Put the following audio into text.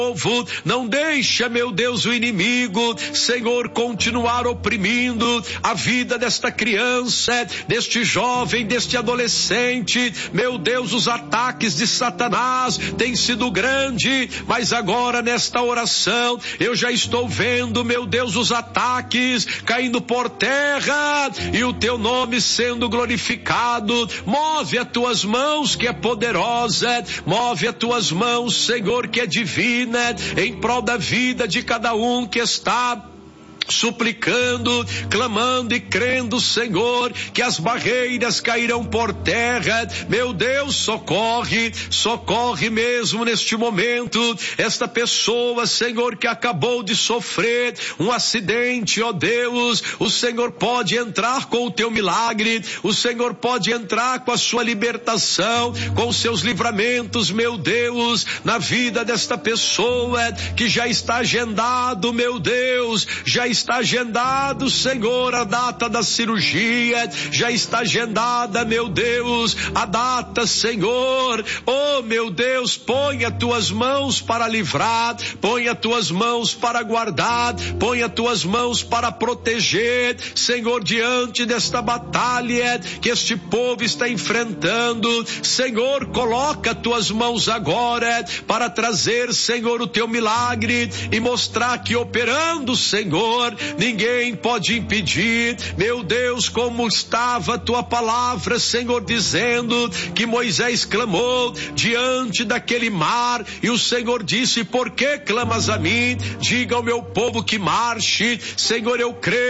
povo, não deixa, meu Deus, o inimigo, Senhor, continuar oprimindo a vida desta criança, deste jovem, deste adolescente. Meu Deus, os ataques de Satanás têm sido grandes, mas agora nesta oração eu já estou vendo, meu Deus, os ataques caindo por terra e o teu nome sendo glorificado. Move as tuas mãos que é poderosa, move as tuas mãos, Senhor, que é divina, em prol da vida de cada um que está suplicando, clamando e crendo, Senhor, que as barreiras cairão por terra. Meu Deus, socorre mesmo neste momento esta pessoa, Senhor, que acabou de sofrer um acidente, ó Deus. O Senhor pode entrar com o teu milagre, o Senhor pode entrar com a sua libertação, com os seus livramentos, meu Deus, na vida desta pessoa que já está agendado, meu Deus, já está agendado, Senhor, a data da cirurgia, já está agendada, meu Deus, a data, Senhor. Oh, meu Deus, põe as tuas mãos para livrar, põe as tuas mãos para guardar, põe as tuas mãos para proteger, Senhor, diante desta batalha que este povo está enfrentando. Senhor, coloca as tuas mãos agora para trazer, Senhor, o teu milagre e mostrar que operando, Senhor, ninguém pode impedir. Meu Deus, como estava a tua palavra, Senhor, dizendo que Moisés clamou diante daquele mar e o Senhor disse: por que clamas a mim? Diga ao meu povo que marche. Senhor, eu creio